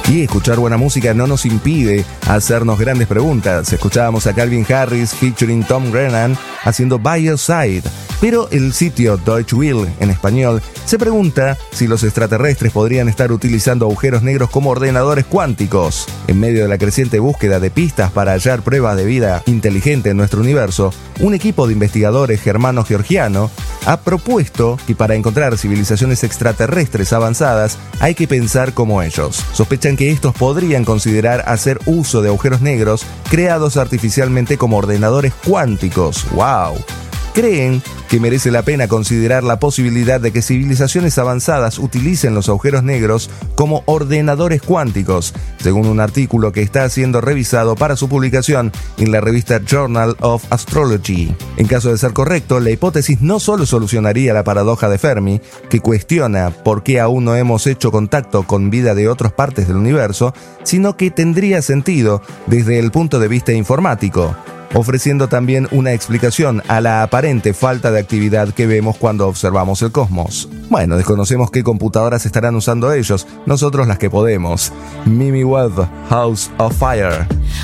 Y escuchar buena música no nos impide hacernos grandes preguntas. Escuchábamos a Calvin Harris featuring Tom Grennan haciendo By Your Side. Pero el sitio Deutsche Welle, en español, se pregunta si los extraterrestres podrían estar utilizando agujeros negros como ordenadores cuánticos. En medio de la creciente búsqueda de pistas para hallar pruebas de vida inteligente en nuestro universo, un equipo de investigadores germano-georgiano ha propuesto que para encontrar civilizaciones extraterrestres avanzadas hay que pensar como ellos. Sospechan que estos podrían considerar hacer uso de agujeros negros creados artificialmente como ordenadores cuánticos. ¡Wow! Creen que merece la pena considerar la posibilidad de que civilizaciones avanzadas utilicen los agujeros negros como ordenadores cuánticos, según un artículo que está siendo revisado para su publicación en la revista Journal of Astrology. En caso de ser correcto, la hipótesis no solo solucionaría la paradoja de Fermi, que cuestiona por qué aún no hemos hecho contacto con vida de otras partes del universo, sino que tendría sentido desde el punto de vista informático, ofreciendo también una explicación a la aparente falta de actividad que vemos cuando observamos el cosmos. Bueno, desconocemos qué computadoras estarán usando ellos, nosotros las que podemos. Mimi Webb, House of Fire.